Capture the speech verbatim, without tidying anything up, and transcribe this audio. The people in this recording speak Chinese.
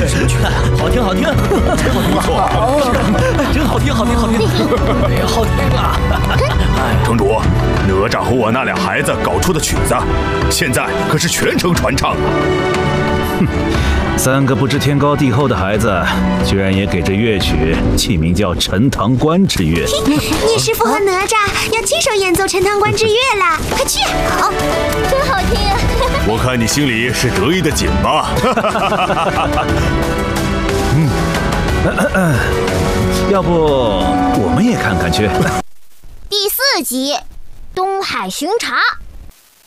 什么曲？好听，好听，不错，真好听，好听，好听，哎呀，好听啊！ 城主，哪吒和我那俩孩子搞出的曲子，现在可是全城传唱啊！ 哼，三个不知天高地厚的孩子，居然也给这乐曲起名叫《陈塘关之乐》。 叶师傅和哪吒要亲手演奏《陈塘关之乐》啦！快去！ 好，真好听啊！ 我看你心里是得意的紧吧？ 嗯，呃呃，要不我们也看看去。 第四集，东海巡查。